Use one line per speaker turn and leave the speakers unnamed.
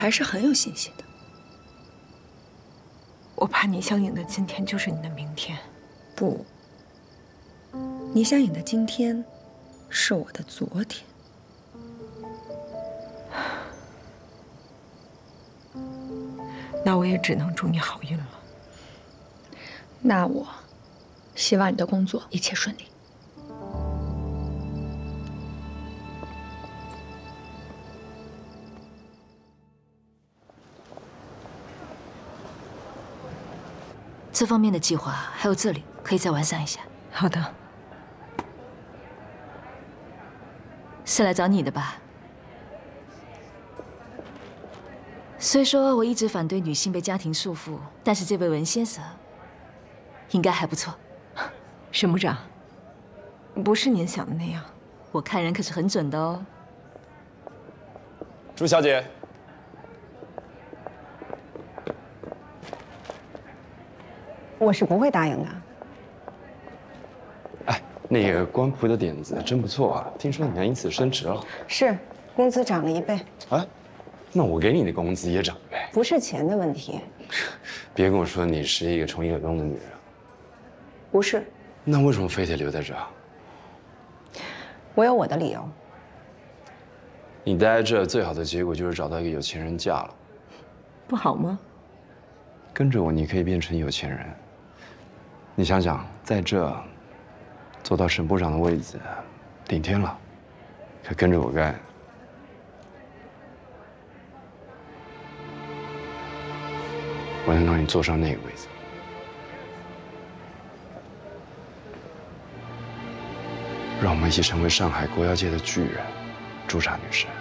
还是很有信心的。
我怕你想赢的今天就是你的明天。
不，你想赢的今天，是我的昨天。
那我也只能祝你好运了。
那我希望你的工作一切顺利。
这方面的计划还有这里可以再完善一下。
好的。
是来找你的吧？虽说我一直反对女性被家庭束缚，但是这位文先生应该还不错。
沈部长，不是您想的那样。
我看人可是很准的哦。
朱小姐。
我是不会答应的。
哎，那个官仆的点子真不错啊！听说你还因此升职了。
是，工资涨了1倍。
啊，那我给你的工资也涨呗。
不是钱的问题。
别跟我说你是一个从一而终的女人。
不是。
那为什么非得留在这？
我有我的理由。
你待在这最好的结果就是找到一个有钱人嫁了。
不好吗？
跟着我，你可以变成有钱人。 你想想，在这做到沈部长的位子，顶天了。可跟着我干，我能让你坐上那个位子。让我们一起成为上海国药界的巨人，朱砂女士。